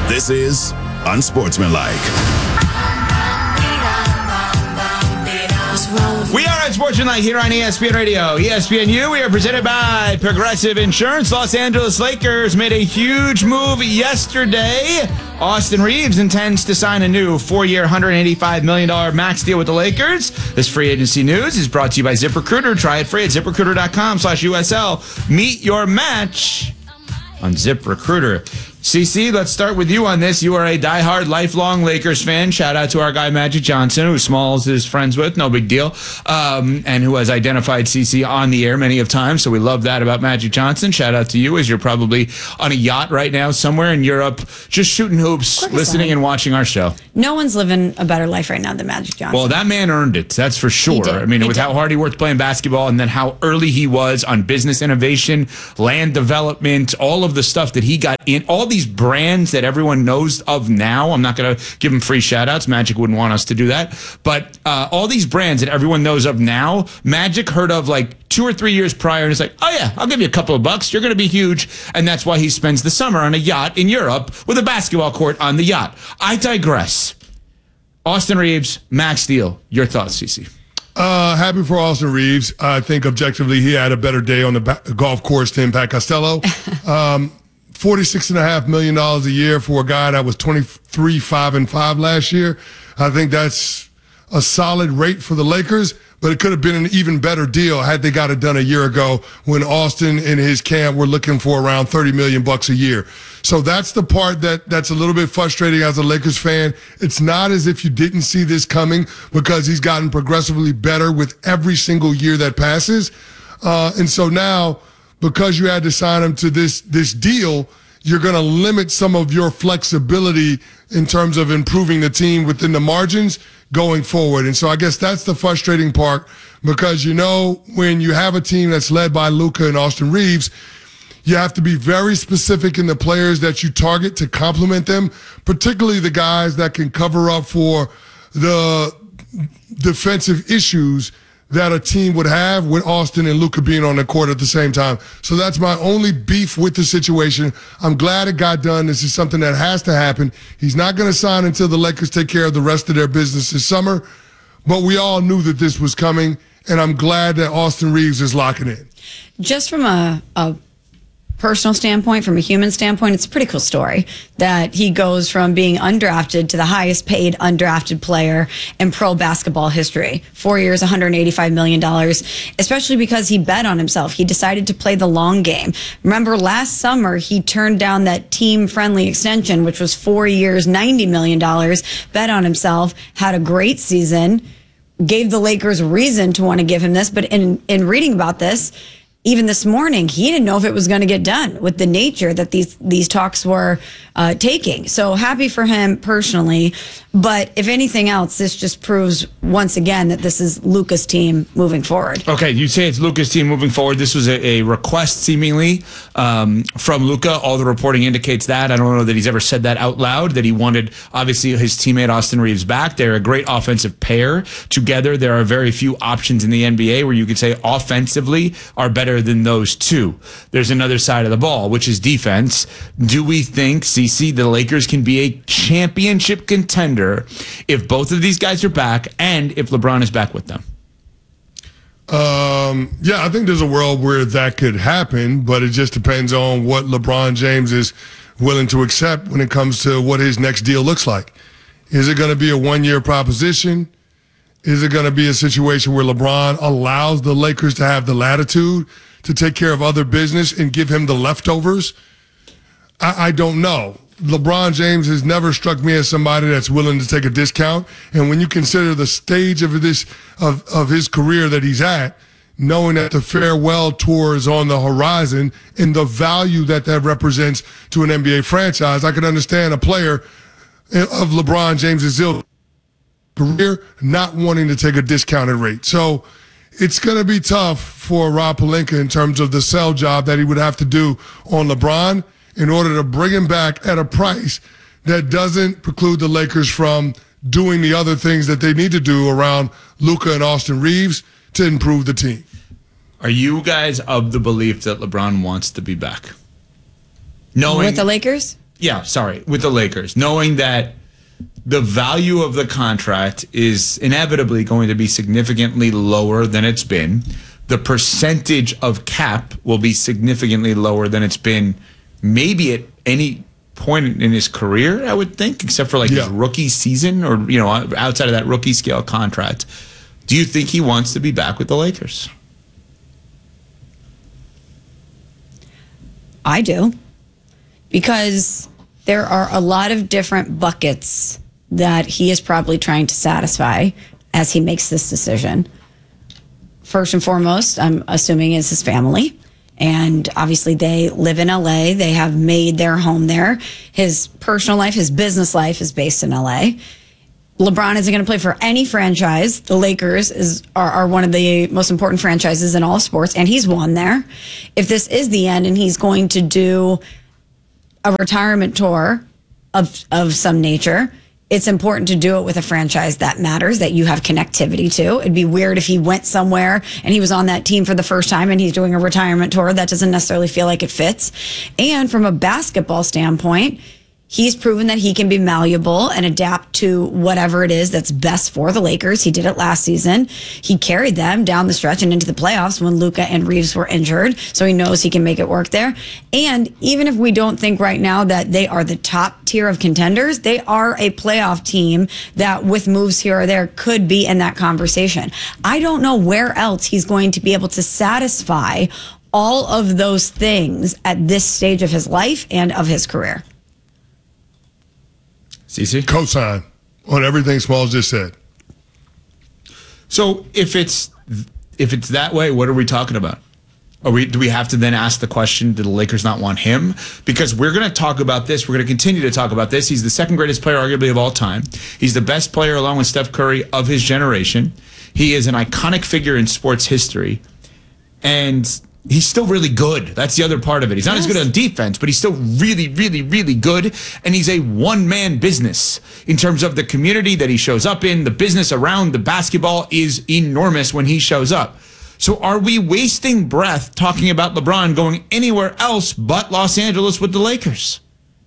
This is Unsportsmanlike. We are Unsportsmanlike here on ESPN Radio. ESPNU, we are presented by Progressive Insurance. Los Angeles Lakers made a huge move yesterday. Austin Reeves intends to sign a new 4-year, $185 million max deal with the Lakers. This free agency news is brought to you by ZipRecruiter. Try it free at ZipRecruiter.com/USL. Meet your match on ZipRecruiter. CC, let's start with you on this. You are a diehard, lifelong Lakers fan. Shout out to our guy, Magic Johnson, who Smalls is friends with. No big deal. And who has identified CC on the air many of times. So we love that about Magic Johnson. Shout out to you as you're probably on a yacht right now somewhere in Europe, just shooting hoops, listening and watching our show. No one's living a better life right now than Magic Johnson. Well, that man earned it. That's for sure. I mean, with how hard he worked playing basketball and then how early he was on business innovation, land development, all of the stuff that he got in, all these brands that everyone knows of now. I'm not going to give him free shout outs. Magic wouldn't want us to do that. But all these brands that everyone knows of now, Magic heard of like 2 or 3 years prior and it's like, oh yeah, I'll give you a couple of bucks. You're going to be huge. And that's why he spends the summer on a yacht in Europe with a basketball court on the yacht. I digress. Austin Reeves, max deal. Your thoughts, CC? Happy for Austin Reeves. I think objectively he had a better day on the golf course than Pat Costello. $46.5 million a year for a guy that was 23-5-5 last year. I think that's a solid rate for the Lakers, but it could have been an even better deal had they got it done a year ago when Austin and his camp were looking for around $30 million a year. So that's the part that's a little bit frustrating as a Lakers fan. It's not as if you didn't see this coming because he's gotten progressively better with every single year that passes. And so now, because you had to sign him to this deal, you're going to limit some of your flexibility in terms of improving the team within the margins going forward. And so I guess that's the frustrating part because, you know, when you have a team that's led by Luka and Austin Reeves, you have to be very specific in the players that you target to complement them, particularly the guys that can cover up for the defensive issues that a team would have with Austin and Luka being on the court at the same time. So that's my only beef with the situation. I'm glad it got done. This is something that has to happen. He's not going to sign until the Lakers take care of the rest of their business this summer. But we all knew that this was coming, and I'm glad that Austin Reeves is locking in. Just from a personal standpoint, from a human standpoint, it's a pretty cool story that he goes from being undrafted to the highest paid undrafted player in pro basketball history. 4 years, $185 million, especially because he bet on himself. He decided to play the long game. Remember last summer, he turned down that team-friendly extension, which was 4 years, $90 million, bet on himself, had a great season, gave the Lakers reason to want to give him this. But in reading about this, even this morning, he didn't know if it was going to get done with the nature that these talks were taking. So happy for him personally. But if anything else, this just proves once again that this is Luka's team moving forward. Okay, you say it's Luka's team moving forward. This was a request seemingly from Luka. All the reporting indicates that. I don't know that he's ever said that out loud, that he wanted, obviously, his teammate Austin Reeves back. They're a great offensive pair together. There are very few options in the NBA where you could say offensively are better than those two. There's another side of the ball, which is defense. Do we think, CC, the Lakers can be a championship contender if both of these guys are back and if LeBron is back with them? Yeah, I think there's a world where that could happen, but it just depends on what LeBron James is willing to accept when it comes to what his next deal looks like. Is it going to be a one-year proposition? Is it going to be a situation where LeBron allows the Lakers to have the latitude to take care of other business and give him the leftovers? I don't know. LeBron James has never struck me as somebody that's willing to take a discount. And when you consider the stage of his career that he's at, knowing that the farewell tour is on the horizon and the value that represents to an NBA franchise, I can understand a player of LeBron James's ilk career not wanting to take a discounted rate. So it's going to be tough for Rob Pelinka in terms of the sell job that he would have to do on LeBron in order to bring him back at a price that doesn't preclude the Lakers from doing the other things that they need to do around Luka and Austin Reeves to improve the team. Are you guys of the belief that LeBron wants to be back? With the Lakers? with the Lakers, knowing that the value of the contract is inevitably going to be significantly lower than it's been. The percentage of cap will be significantly lower than it's been maybe at any point in his career, I would think, except for his rookie season or, outside of that rookie scale contract. Do you think he wants to be back with the Lakers? I do. Because there are a lot of different buckets that he is probably trying to satisfy as he makes this decision. First and foremost, I'm assuming, is his family. And obviously they live in LA. They have made their home there. His personal life, his business life is based in LA. LeBron isn't going to play for any franchise. The Lakers are one of the most important franchises in all of sports, and he's won there. If this is the end and he's going to do a retirement tour of some nature, it's important to do it with a franchise that matters, that you have connectivity to. It'd be weird if he went somewhere and he was on that team for the first time and he's doing a retirement tour. That doesn't necessarily feel like it fits. And from a basketball standpoint, he's proven that he can be malleable and adapt to whatever it is that's best for the Lakers. He did it last season. He carried them down the stretch and into the playoffs when Luka and Reeves were injured. So he knows he can make it work there. And even if we don't think right now that they are the top tier of contenders, they are a playoff team that with moves here or there could be in that conversation. I don't know where else he's going to be able to satisfy all of those things at this stage of his life and of his career. CC? Cosign on everything Smalls just said. So if it's that way, what are we talking about? Do we have to then ask the question, do the Lakers not want him? Because we're going to talk about this. We're going to continue to talk about this. He's the second greatest player, arguably, of all time. He's the best player, along with Steph Curry, of his generation. He is an iconic figure in sports history. And he's still really good. That's the other part of it. He's not as good on defense, but he's still really, really, really good. And he's a one-man business in terms of the community that he shows up in. The business around the basketball is enormous when he shows up. So are we wasting breath talking about LeBron going anywhere else but Los Angeles with the Lakers?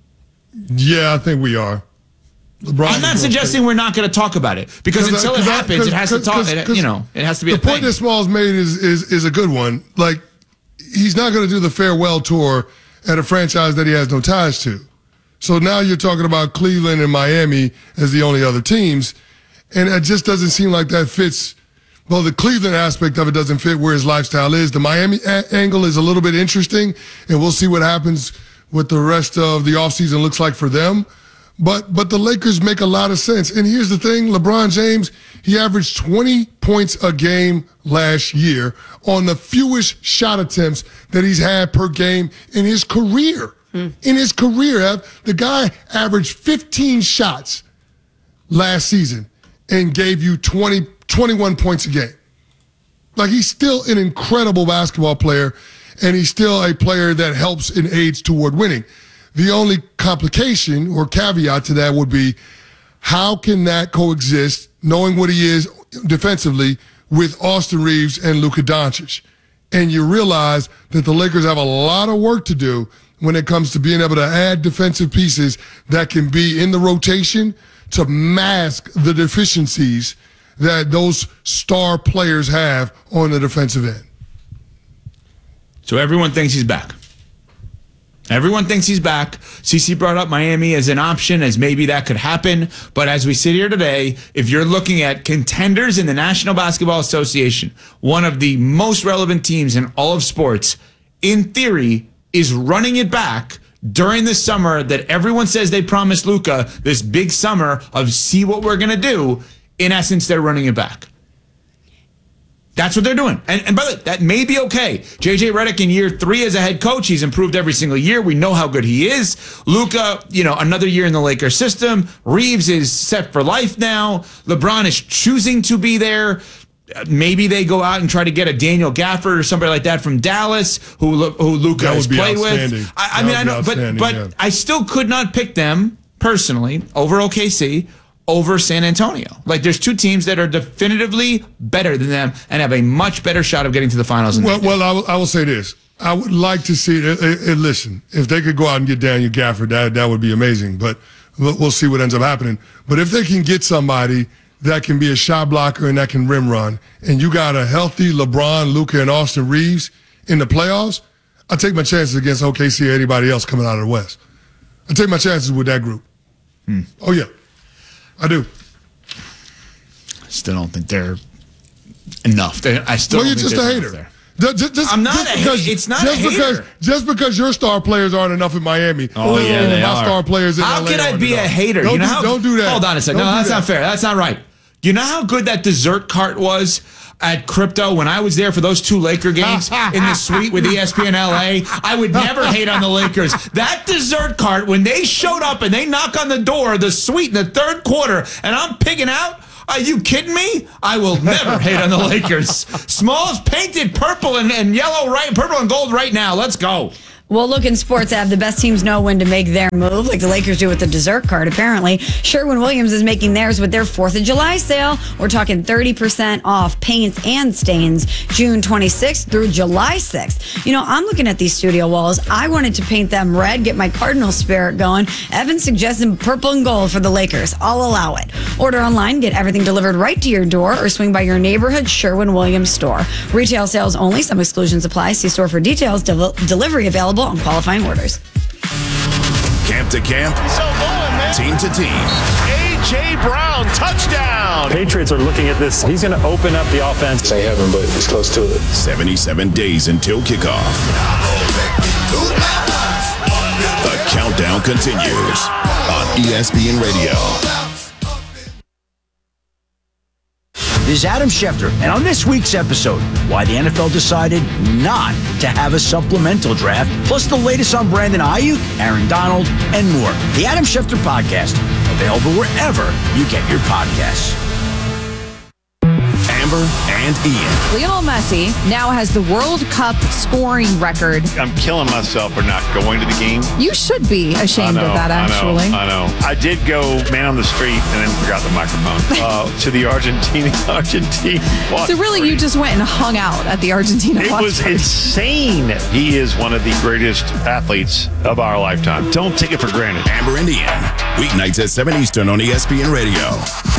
Yeah, I think we are. I'm not suggesting we're not going to talk about it, because until it happens, it has to talk. It has to be. The point that Smalls made is a good one. Like, he's not going to do the farewell tour at a franchise that he has no ties to. So now you're talking about Cleveland and Miami as the only other teams, and it just doesn't seem like that fits. Well, the Cleveland aspect of it doesn't fit where his lifestyle is. The Miami angle is a little bit interesting, and we'll see what happens with the rest of the offseason looks like for them. But the Lakers make a lot of sense. And here's the thing, LeBron James, he averaged 20 points a game last year on the fewest shot attempts that he's had per game in his career. In his career, the guy averaged 15 shots last season and gave you 21 points a game. Like, he's still an incredible basketball player, and he's still a player that helps and aids toward winning. The only complication or caveat to that would be, how can that coexist, knowing what he is defensively, with Austin Reeves and Luka Doncic? And you realize that the Lakers have a lot of work to do when it comes to being able to add defensive pieces that can be in the rotation to mask the deficiencies that those star players have on the defensive end. So everyone thinks he's back. Everyone thinks he's back. CC brought up Miami as an option, as maybe that could happen. But as we sit here today, if you're looking at contenders in the National Basketball Association, one of the most relevant teams in all of sports, in theory, is running it back during the summer that everyone says they promised Luka, this big summer of see what we're going to do. In essence, they're running it back. That's what they're doing. And by the way, that may be okay. JJ Redick in year 3 as a head coach, he's improved every single year. We know how good he is. Luka, another year in the Lakers system. Reeves is set for life now. LeBron is choosing to be there. Maybe they go out and try to get a Daniel Gafford or somebody like that from Dallas, who Luka has played with. I know, but I still could not pick them personally over OKC, over San Antonio. Like, there's two teams that are definitively better than them and have a much better shot of getting to the finals. Well, I will say this. I would like to see it. Listen, if they could go out and get Daniel Gafford, that would be amazing. But we'll see what ends up happening. But if they can get somebody that can be a shot blocker and that can rim run, and you got a healthy LeBron, Luka, and Austin Reeves in the playoffs, I take my chances against OKC or anybody else coming out of the West. I take my chances with that group. Oh, yeah. I do. Still don't think they're enough. I still Well, don't you're think just a there's hater. enough there. I'm not a hater. It's not a hater. Just because your star players aren't enough in Miami. Oh, yeah, they my are. Star players in How LA could I aren't be enough. a hater? Don't do that. Hold on a second. No, that's not fair. That's not right. You know how good that dessert cart was at Crypto when I was there for those 2 Laker games in the suite with ESPN LA? I would never hate on the Lakers. That dessert cart, when they showed up and they knock on the door of the suite in the third quarter and I'm pigging out, are you kidding me? I will never hate on the Lakers. Smalls painted purple and yellow, purple and gold right now. Let's go. Well, look, in sports, the best teams know when to make their move, like the Lakers do with the dessert cart, apparently. Sherwin-Williams is making theirs with their 4th of July sale. We're talking 30% off paints and stains June 26th through July 6th. You know, I'm looking at these studio walls. I wanted to paint them red, get my Cardinal spirit going. Evan suggested purple and gold for the Lakers. I'll allow it. Order online, get everything delivered right to your door, or swing by your neighborhood Sherwin-Williams store. Retail sales only. Some exclusions apply. See store for details. Delivery available on qualifying orders. Camp to camp, team to team. A.J. Brown, touchdown. Patriots are looking at this. He's going to open up the offense. Say heaven, but it's close to it. 77 days until kickoff. The countdown continues on ESPN Radio. This is Adam Schefter, and on this week's episode, why the NFL decided not to have a supplemental draft, plus the latest on Brandon Ayuk, Aaron Donald, and more. The Adam Schefter Podcast, available wherever you get your podcasts. Amber and Ian. Lionel Messi now has the World Cup scoring record. I'm killing myself for not going to the game. You should be ashamed of that, actually. I know. I did go man on the street and then forgot the microphone to the Argentine watch. So really, you just went and hung out at the Argentina watch. It was insane. He is one of the greatest athletes of our lifetime. Don't take it for granted. Amber and Ian. Weeknights at 7 Eastern on ESPN Radio.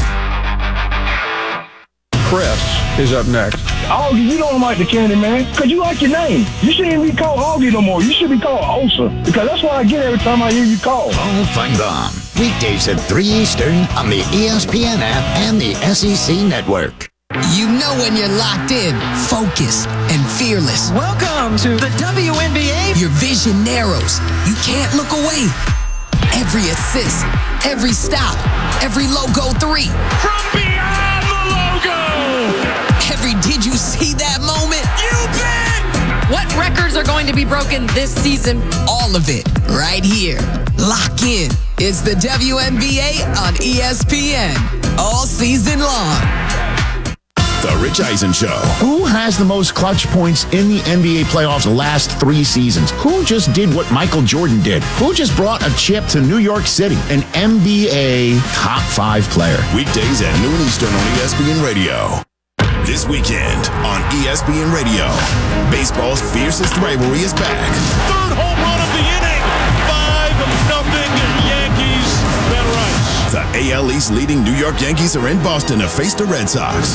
Chris is up next. Augie, you don't like the candy, man, because you like your name. You shouldn't be called Augie no more. You should be called Osa, because that's what I get every time I hear you call. Paul Feinbaum, weekdays at 3 Eastern on the ESPN app and the SEC Network. You know when you're locked in, focused, and fearless. Welcome to the WNBA. Your vision narrows. You can't look away. Every assist, every stop, every logo 3. From beyond the logo! Every did you see that moment? You bet! What records are going to be broken this season? All of it, right here. Lock in. It's the WNBA on ESPN. All season long. The Rich Eisen Show. Who has the most clutch points in the NBA playoffs the last 3 seasons? Who just did what Michael Jordan did? Who just brought a chip to New York City? An NBA top 5 player. Weekdays at noon Eastern on ESPN Radio. This weekend on ESPN Radio, baseball's fiercest rivalry is back. Third home run of the inning. 5-0 Yankees. Ben Rice. The AL East leading New York Yankees are in Boston to face the Red Sox.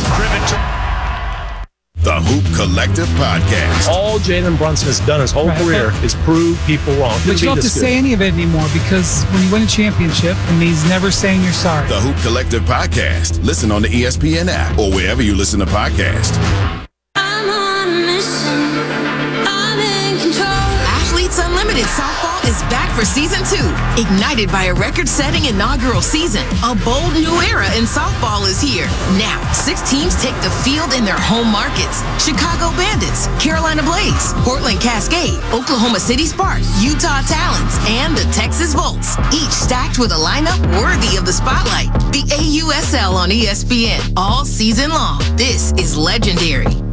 The Hoop Collective Podcast. All Jalen Brunson has done his whole career is prove people wrong. But you don't have to say any of it anymore, because when you win a championship, it means never saying you're sorry. The Hoop Collective Podcast. Listen on the ESPN app or wherever you listen to podcasts. I'm on a mission. I'm in control. Athletes Unlimited Softball is back for season 2. Ignited by a record-setting inaugural season, a bold new era in softball is here. Now, 6 teams take the field in their home markets. Chicago Bandits, Carolina Blaze, Portland Cascade, Oklahoma City Sparks, Utah Talons, and the Texas Volts. Each stacked with a lineup worthy of the spotlight. The AUSL on ESPN all season long. This is legendary.